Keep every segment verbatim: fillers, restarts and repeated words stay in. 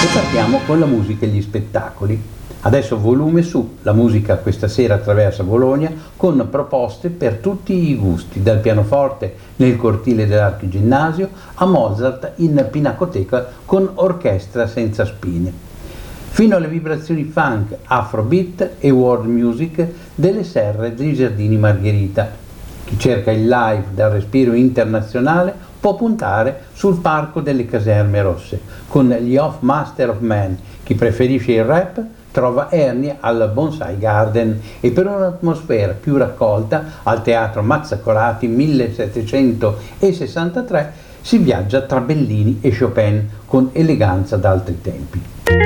E partiamo con la musica e gli spettacoli. Adesso volume su, la musica questa sera attraversa Bologna con proposte per tutti i gusti, dal pianoforte nel cortile dell'Archiginnasio a Mozart in Pinacoteca con orchestra senza spine, fino alle vibrazioni funk, afrobeat e world music delle serre dei Giardini Margherita. Chi cerca il live dal respiro internazionale può puntare sul Parco delle Caserme Rosse con gli Off Master of Man. Chi preferisce il rap trova Ernie al Bonsai Garden e per un'atmosfera più raccolta al Teatro Mazzacorati millesettecentosessantatré si viaggia tra Bellini e Chopin con eleganza d'altri tempi.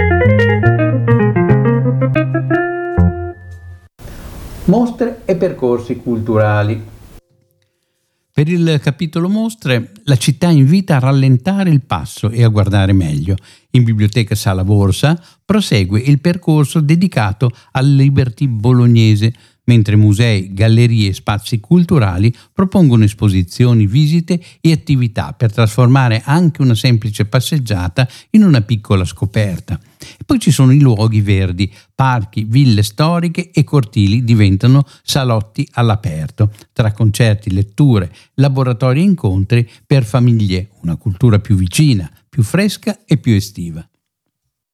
Mostre e percorsi culturali. Per il capitolo mostre, la città invita a rallentare il passo e a guardare meglio. In Biblioteca Sala Borsa prosegue il percorso dedicato al Liberty bolognese, mentre musei, gallerie e spazi culturali propongono esposizioni, visite e attività per trasformare anche una semplice passeggiata in una piccola scoperta. E poi ci sono i luoghi verdi, parchi, ville storiche e cortili diventano salotti all'aperto, tra concerti, letture, laboratori e incontri per famiglie, una cultura più vicina, più fresca e più estiva.